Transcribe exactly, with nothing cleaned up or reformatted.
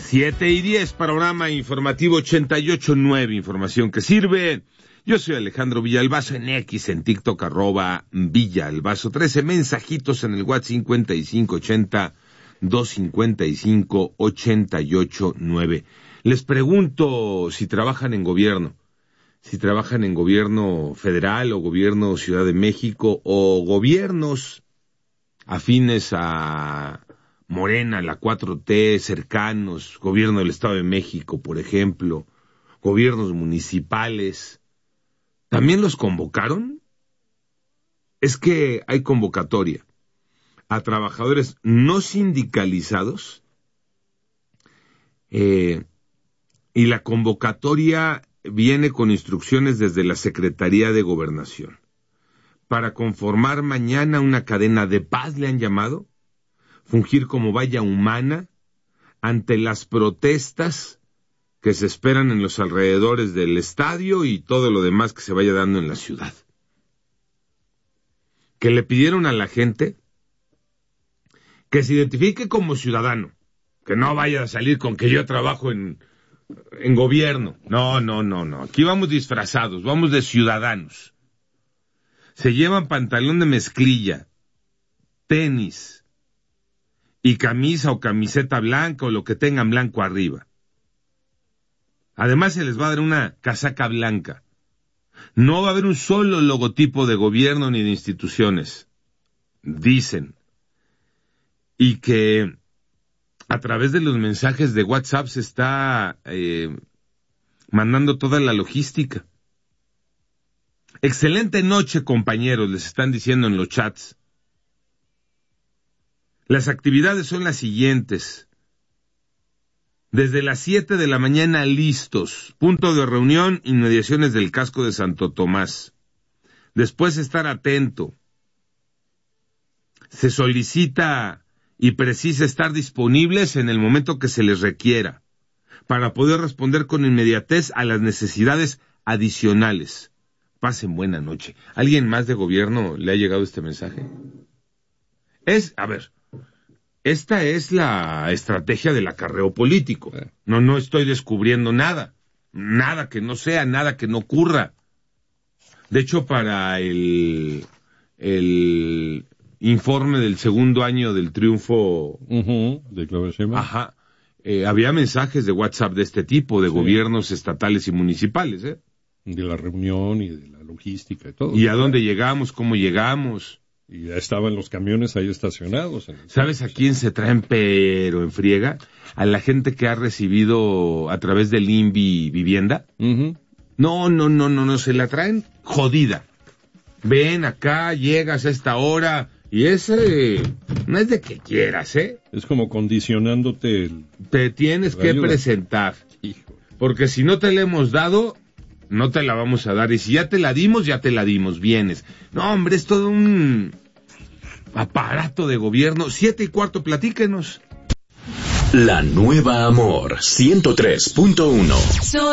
Siete y diez, panorama informativo ochenta y ocho nueve, información que sirve. Yo soy Alejandro Villalbazo, en X, en TikTok, arroba Villalbazo trece, mensajitos en el WhatsApp cincuenta y cinco ochenta, doscientos cincuenta y cinco, ochenta y ocho nueve. Les pregunto si trabajan en gobierno, si trabajan en gobierno federal o gobierno Ciudad de México o gobiernos afines a Morena, la cuatro T, cercanos, gobierno del Estado de México, por ejemplo, gobiernos municipales. ¿También los convocaron? Es que hay convocatoria a trabajadores no sindicalizados, eh, y la convocatoria viene con instrucciones desde la Secretaría de Gobernación para conformar mañana una cadena de paz, le han llamado, fungir como valla humana ante las protestas que se esperan en los alrededores del estadio y todo lo demás que se vaya dando en la ciudad. Que le pidieron a la gente que se identifique como ciudadano, que no vaya a salir con que yo trabajo en, en gobierno. No, no, no, no. Aquí vamos disfrazados, vamos de ciudadanos. Se llevan pantalón de mezclilla, tenis y camisa o camiseta blanca o lo que tengan blanco arriba. Además se les va a dar una casaca blanca. No va a haber un solo logotipo de gobierno ni de instituciones, dicen. Y que a través de los mensajes de WhatsApp se está eh, mandando toda la logística. Excelente noche, compañeros, les están diciendo en los chats. Las actividades son las siguientes. Desde las siete de la mañana listos. Punto de reunión, inmediaciones del casco de Santo Tomás. Después estar atento. Se solicita y precisa estar disponibles en el momento que se les requiera para poder responder con inmediatez a las necesidades adicionales. Pasen buena noche. ¿Alguien más de gobierno le ha llegado este mensaje? Es, a ver... Esta es la estrategia del acarreo político. No, no estoy descubriendo nada. Nada que no sea, nada que no ocurra. De hecho, para el, el informe del segundo año del triunfo... Uh-huh, de Claudia Sheinbaum. Ajá. Eh, había mensajes de WhatsApp de este tipo, de sí. Gobiernos estatales y municipales, ¿eh? De la reunión y de la logística y todo. ¿Y a dónde llegamos? ¿Cómo llegamos? Y ya estaban los camiones ahí estacionados. ¿Sabes a quién se traen pero en friega? A la gente que ha recibido a través del INVI vivienda. Uh-huh. No, no, no, no, no, se la traen jodida. Ven acá, llegas a esta hora, y ese no es de que quieras, ¿eh? Es como condicionándote el... Te tienes que ayuda. Presentar. Hijo. Porque si no te la hemos dado, no te la vamos a dar. Y si ya te la dimos, ya te la dimos. Vienes. No, hombre, es todo un aparato de gobierno. Siete y cuarto, platíquenos. La Nueva Amor, ciento tres punto uno.